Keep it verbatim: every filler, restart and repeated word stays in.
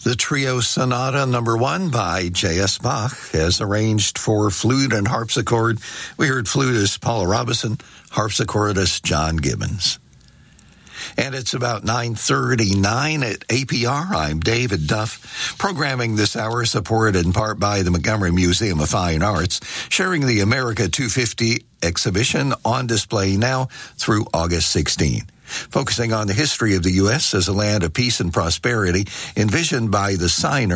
The Trio Sonata Number One by J S. Bach, as arranged for flute and harpsichord. We heard flutist Paula Robison, harpsichordist John Gibbons. And it's about nine thirty-nine at A P R. I'm David Duff. Programming this hour supported in part by the Montgomery Museum of Fine Arts, sharing the America two fifty exhibition on display now through August sixteenth. Focusing on the history of the U S as a land of peace and prosperity, envisioned by the signer